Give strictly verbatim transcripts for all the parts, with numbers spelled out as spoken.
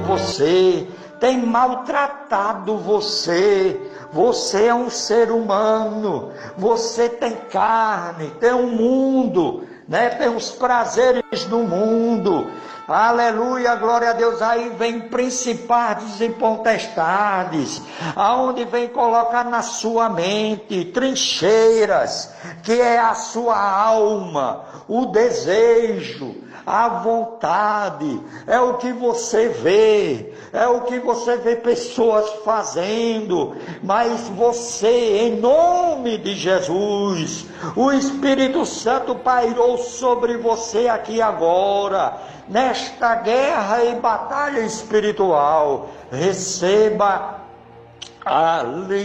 você, tem maltratado você. Você é um ser humano, você tem carne, tem um mundo, né? Tem os prazeres do mundo. Aleluia, glória a Deus. Aí vem principados e potestades, aonde vem colocar na sua mente trincheiras, que é a sua alma, o desejo, a vontade, é o que você vê, é o que você vê pessoas fazendo, mas você, em nome de Jesus, o Espírito Santo pairou sobre você aqui agora, nesta guerra e batalha espiritual. Receba a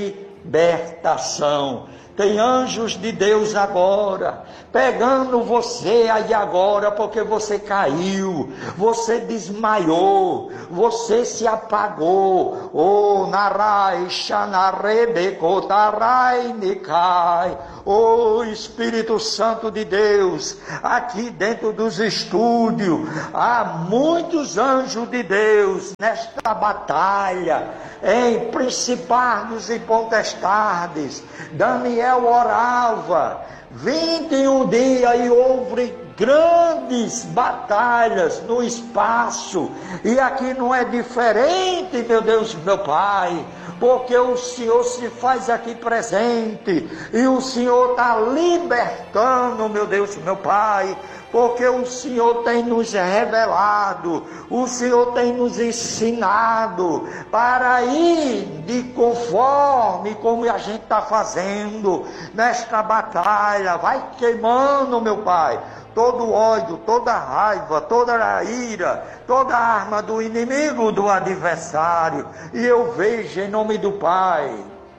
libertação. Tem anjos de Deus agora, pegando você aí agora, porque você caiu, você desmaiou, você se apagou. Oh, narai, xanarebe, kotarai, nikai. Oh, Espírito Santo de Deus, aqui dentro dos estúdios, há muitos anjos de Deus nesta batalha, em principados e potestades. Daniel orava vinte e um dias e houve grandes batalhas no espaço, e aqui não é diferente, meu Deus, meu Pai, porque o Senhor se faz aqui presente, e o Senhor está libertando, meu Deus, meu Pai, porque o Senhor tem nos revelado, o Senhor tem nos ensinado para ir de conforme como a gente está fazendo nesta batalha. Vai queimando, meu Pai, todo ódio, toda raiva, toda a ira, toda a arma do inimigo, do adversário. E eu vejo em nome do Pai,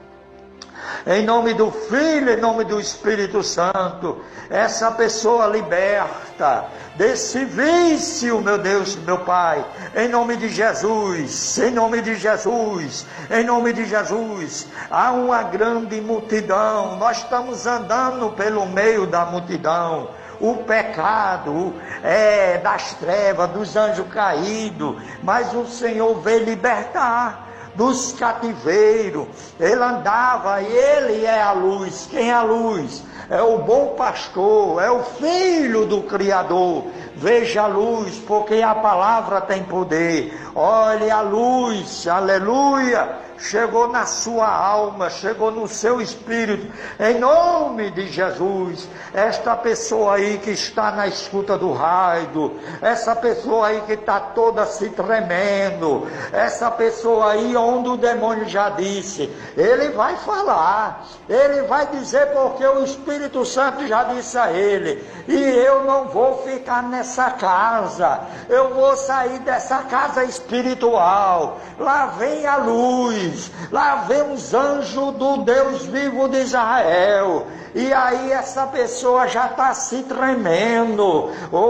em nome do Filho, em nome do Espírito Santo, essa pessoa liberta desse vício, meu Deus, meu Pai, em nome de Jesus, em nome de Jesus, em nome de Jesus. Há uma grande multidão, nós estamos andando pelo meio da multidão. O pecado é das trevas, dos anjos caídos, mas o Senhor veio libertar dos cativeiros. Ele andava e Ele é a luz. Quem é a luz? É o bom pastor, é o Filho do Criador. Veja a luz, porque a palavra tem poder. Olhe a luz, aleluia. Chegou na sua alma, chegou no seu espírito, em nome de Jesus. Esta pessoa aí que está na escuta do rádio, essa pessoa aí que está toda se tremendo, essa pessoa aí onde o demônio já disse, ele vai falar, ele vai dizer, porque o Espírito Santo já disse a ele, e eu não vou ficar nessa casa, eu vou sair dessa casa espiritual. Lá vem a luz, lá vem os anjos do Deus vivo de Israel, e aí essa pessoa já está se tremendo.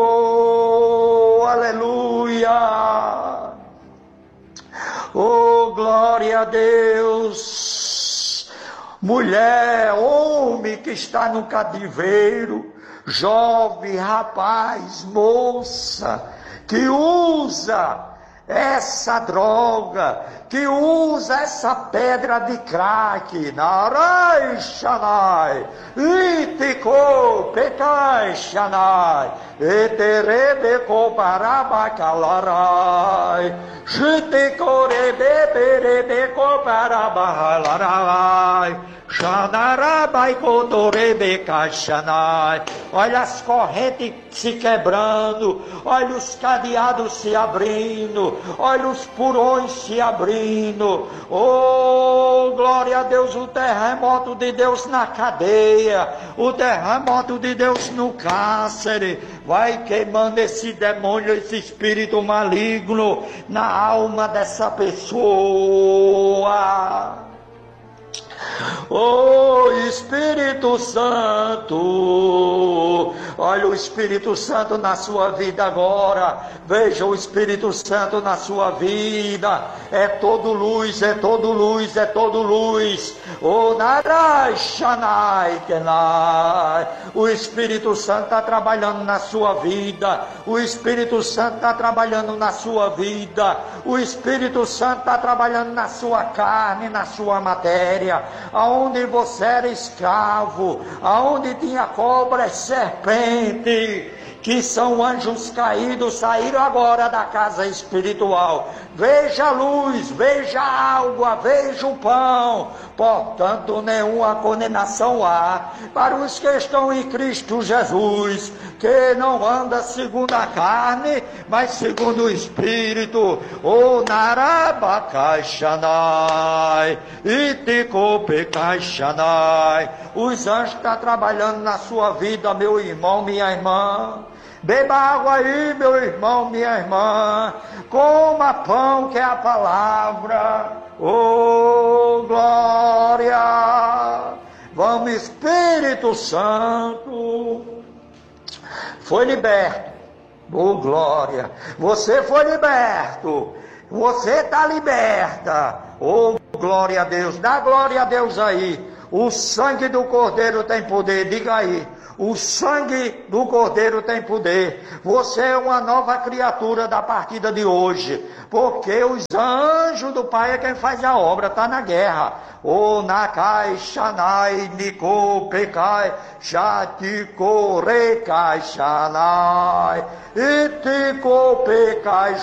Oh, aleluia, oh, glória a Deus. Mulher, homem que está no cativeiro, jovem, rapaz, moça, que usa essa droga, que usa essa pedra de crack, narai shanai, itiko pekai shanai, eterebeko parabakalarai, shitiko rebeberebeko parabahalarai, shanarabai kotorebeka shanai. Olha as correntes se quebrando, olha os cadeados se abrindo, olha os porões se abrindo. Oh, glória a Deus, o terremoto de Deus na cadeia, o terremoto de Deus no cárcere, vai queimando esse demônio, esse espírito maligno na alma dessa pessoa. Oh Espírito Santo, olha o Espírito Santo na sua vida agora, veja o Espírito Santo na sua vida, é todo luz, é todo luz, é todo luz. Oh Narai Shanai Kenai, o Espírito Santo está trabalhando na sua vida, o Espírito Santo está trabalhando na sua vida, o Espírito Santo está trabalhando na sua carne, na sua matéria, aonde você era escravo, aonde tinha cobras, serpente, que são anjos caídos, saíram agora da casa espiritual. Veja a luz, veja a água, veja o pão. Portanto, nenhuma condenação há para os que estão em Cristo Jesus, que não anda segundo a carne, mas segundo o Espírito. O Narabacaixanai, Iticopecaixanai. Os anjos estão trabalhando na sua vida, meu irmão, minha irmã. Beba água aí, meu irmão, minha irmã. Coma pão, que é a palavra. Oh, glória! Vamos, Espírito Santo. Foi liberto. Oh, glória! Você foi liberto. Você está liberta. Oh, glória a Deus. Dá glória a Deus aí. O sangue do Cordeiro tem poder. Diga aí. O sangue do Cordeiro tem poder. Você é uma nova criatura da partida de hoje, porque os anjos do Pai é quem faz a obra, está na guerra. O Nakai Shanai Niko Pekai Shatiko Rekai Shanai Itiko Pekai